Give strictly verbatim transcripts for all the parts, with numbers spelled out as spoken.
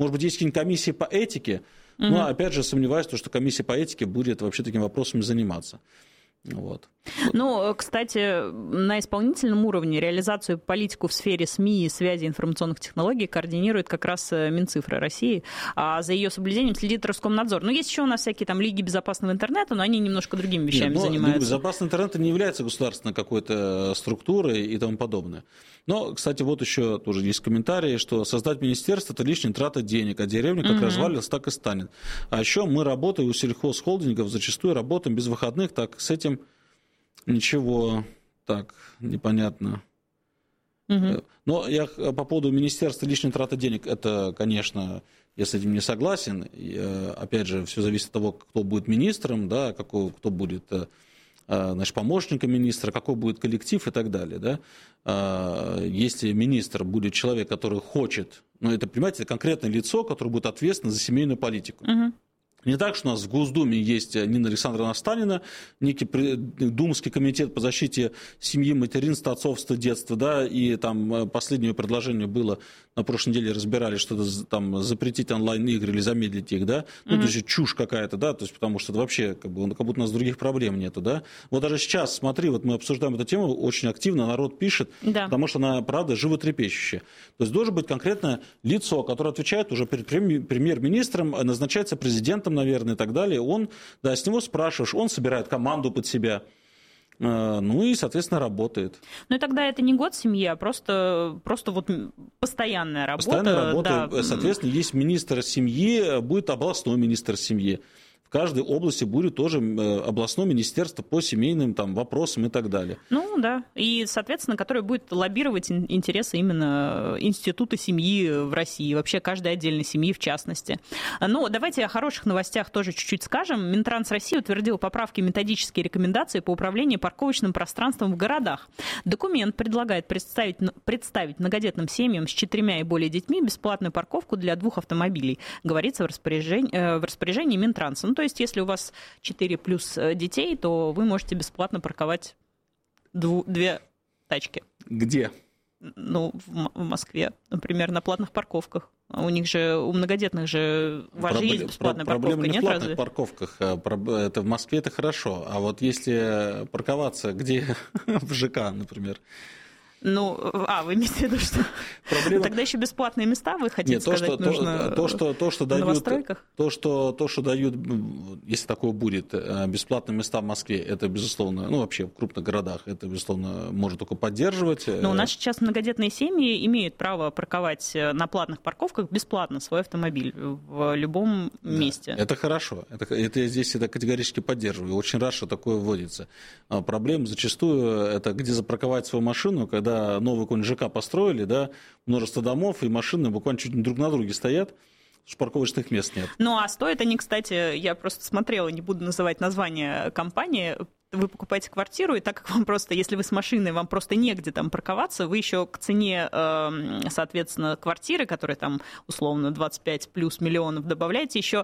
Может быть, есть какие-нибудь комиссии по этике, угу. но, опять же, сомневаюсь, что комиссия по этике будет вообще такими вопросами заниматься. Вот. Ну, кстати, на исполнительном уровне реализацию политику в сфере СМИ и связи информационных технологий координирует как раз Минцифры России, а за ее соблюдением следит Роскомнадзор. Ну, есть еще у нас всякие там лиги безопасного интернета, но они немножко другими вещами Нет, занимаются. Лига безопасного интернета не является государственной какой-то структурой и тому подобное. Но, кстати, вот еще тоже есть комментарии, что создать министерство – это лишняя трата денег, а деревня как угу. развалилась, так и станет. А еще мы работаем у сельхозхолдингов, зачастую работаем без выходных, так с этим ничего так непонятно. Угу. Но я по поводу министерства лишней траты денег, это, конечно, я с этим не согласен. И, опять же, все зависит от того, кто будет министром, да, какой, кто будет значит, помощником министра, какой будет коллектив и так далее. Да. Если министр будет человек, который хочет, ну это, понимаете, конкретное лицо, которое будет ответственно за семейную политику. Угу. Не так, что у нас в Госдуме есть Нина Александровна Станина, некий Думский комитет по защите семьи, материнства, отцовства, детства, да, и там последнее предложение было, на прошлой неделе разбирали, что-то там запретить онлайн-игры или замедлить их, да, ну, mm-hmm. то есть чушь какая-то, да, то есть потому что это вообще, как бы, как будто у нас других проблем нету, да. Вот даже сейчас, смотри, вот мы обсуждаем эту тему, очень активно народ пишет, да. потому что она, правда, животрепещущая. То есть должен быть конкретно лицо, которое отвечает уже перед премьер-министром, назначается президентом, наверное, и так далее, он, да, с него спрашиваешь, он собирает команду под себя, ну и, соответственно, работает. Ну и тогда это не год семьи, а просто, просто вот постоянная работа. Постоянная работа, да. Соответственно, есть министр семьи, будет областной министр семьи. В каждой области будет тоже областное министерство по семейным там, вопросам и так далее. Ну да, и, соответственно, которое будет лоббировать интересы именно института семьи в России, вообще каждой отдельной семьи в частности. Но давайте о хороших новостях тоже чуть-чуть скажем. Минтранс России утвердил поправки в методические рекомендации по управлению парковочным пространством в городах. Документ предлагает представить, представить многодетным семьям с четырьмя и более детьми бесплатную парковку для двух автомобилей, говорится в распоряжении, в распоряжении Минтранса. Ну, то есть, если у вас четыре плюс детей, то вы можете бесплатно парковать дву, две тачки. Где? Ну, в, в Москве, например, на платных парковках. У них же, у многодетных же, у вас Проб... же есть бесплатная Про... парковка, Проблема не нет, в платных разве? парковках. Это в Москве это хорошо. А вот если парковаться где? В ЖК, например. Ну, а, вы имеете в виду, что Проблема... тогда еще бесплатные места, вы хотите Нет, то, сказать, что, нужно то, что, то, что в дают, новостройках? То что, то, что дают, если такое будет, бесплатные места в Москве, это, безусловно, ну, вообще в крупных городах, это, безусловно, можно только поддерживать. Но у нас сейчас многодетные семьи имеют право парковать на платных парковках бесплатно свой автомобиль в любом да, месте. Это хорошо. Это, это я здесь это категорически поддерживаю. Очень рад, что такое вводится. Проблема зачастую это где запарковать свою машину, когда новый какой-нибудь ЖК построили, да, множество домов, и машины буквально чуть не друг на друге стоят, что парковочных мест нет. Ну, а стоят они, кстати, я просто смотрела, не буду называть название компании, вы покупаете квартиру, и так как вам просто, если вы с машиной, вам просто негде там парковаться, вы еще к цене, соответственно, квартиры, которая там условно двадцать пять плюс миллионов, добавляете еще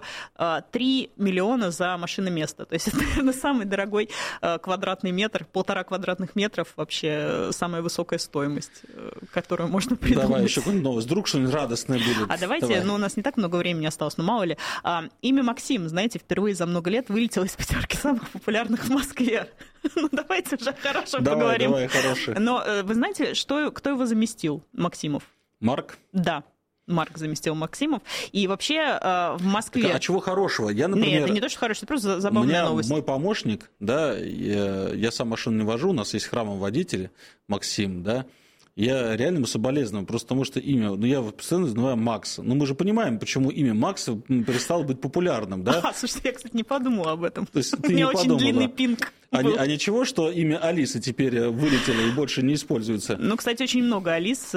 три миллиона за машиноместо. То есть это, наверное, самый дорогой квадратный метр, полтора квадратных метров, вообще самая высокая стоимость, которую можно придумать. Давай еще какую-нибудь новость, вдруг что-нибудь радостное будет. А давайте, Давай. ну у нас не так много времени осталось, но мало ли. Имя Максим, знаете, впервые за много лет вылетело из пятерки самых популярных в Москве. Ну, давайте уже хорошо давай, поговорим. Давай, хорошее. Но вы знаете, что, кто его заместил? Максимов. Марк? Да. Марк заместил Максимов. И вообще в Москве... Так, а чего хорошего? Я, например... Нет, это не то, что хорошее, это просто забавная новость. У меня мой помощник, да, я, я сам машину не вожу, у нас есть храмовый водитель Максим, да, я реально ему соболезную, просто потому что имя, ну я постоянно называю Макс. Но мы же понимаем, почему имя Макса перестало быть популярным, да? А, слушайте, я, кстати, не подумала об этом. То есть у меня очень подумала. Длинный пинг. А, а ничего, что имя Алисы теперь вылетело и больше не используется? Ну, кстати, очень много Алис,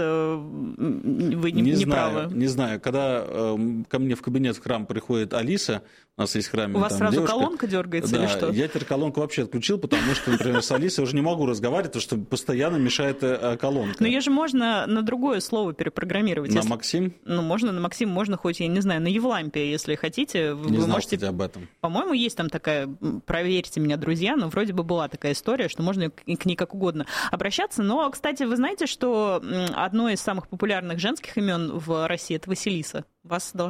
вы не, не, не знаю, правы. Не знаю, когда э, ко мне в кабинет в храм приходит Алиса, у нас есть в храме. У вас там сразу девушка, колонка дергается да, или что? Я теперь колонку вообще отключил, потому что, например, с Алисой уже не могу разговаривать, потому что постоянно мешает колонка. Но ее же можно на другое слово перепрограммировать. На если... Максим? Ну, можно на Максим, можно хоть, я не знаю, на Евлампия, если хотите. Вы не знал, можете... кстати, об этом. По-моему, есть там такая, проверьте меня, друзья, но вроде бы была такая история, что можно к ней как угодно обращаться. Но, кстати, вы знаете, что одно из самых популярных женских имен в России – это Василиса. Вас